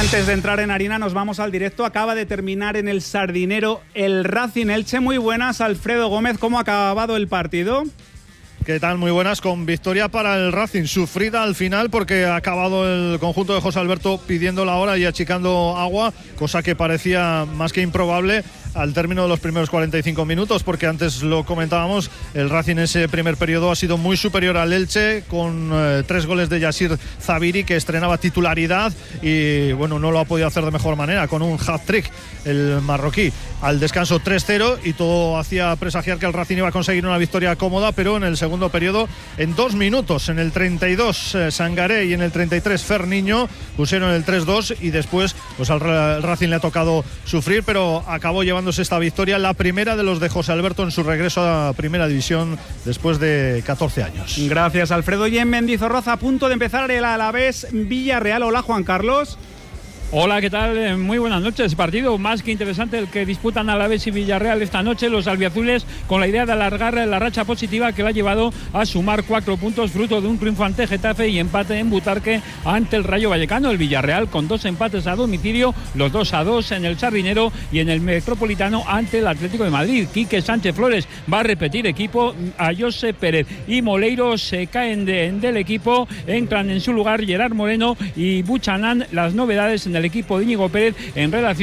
Antes de entrar en harina nos vamos al directo. Acaba de terminar en el Sardinero el Racing Elche. Muy buenas, Alfredo Gómez. ¿Cómo ha acabado el partido? ¿Qué tal? Muy buenas, con victoria para el Racing, sufrida al final porque ha acabado el conjunto de José Alberto pidiendo la hora y achicando agua, cosa que parecía más que improbable al término de los primeros 45 minutos, porque antes lo comentábamos, el Racing en ese primer periodo ha sido muy superior al Elche, con 3 goles de Yassir Zabiri, que estrenaba titularidad y bueno, no lo ha podido hacer de mejor manera, con un hat-trick el marroquí. Al descanso 3-0 y todo hacía presagiar que el Racing iba a conseguir una victoria cómoda, pero en el segundo periodo, en 2 minutos, en el 32 Sangaré y en el 33 Ferniño pusieron el 3-2 y después pues al Racing le ha tocado sufrir, pero acabó llevándose esta victoria, la primera de los de José Alberto en su regreso a Primera División después de 14 años. Gracias, Alfredo. Y en Mendizorroza, a punto de empezar el Alavés Villarreal. Hola, Juan Carlos. Hola, ¿qué tal? Muy buenas noches. Partido más que interesante el que disputan Alavés y Villarreal esta noche. Los albiazules con la idea de alargar la racha positiva que le ha llevado a sumar 4 puntos fruto de un triunfo ante Getafe y empate en Butarque ante el Rayo Vallecano. El Villarreal con 2 empates a domicilio, los 2-2 en el Sardinero y en el Metropolitano ante el Atlético de Madrid. Quique Sánchez Flores va a repetir equipo, a José Pérez y Moleiro se caen del equipo, entran en su lugar Gerard Moreno y Buchanan. Las novedades en el equipo de Íñigo Pérez en relación